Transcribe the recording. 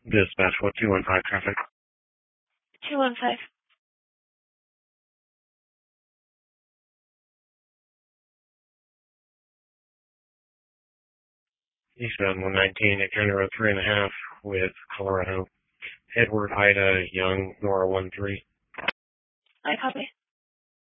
Dispatch, what 215 traffic? 215. Eastbound 119 at County Road 3.5 with Colorado. Edward, Ida, Young, Nora 13. I copy.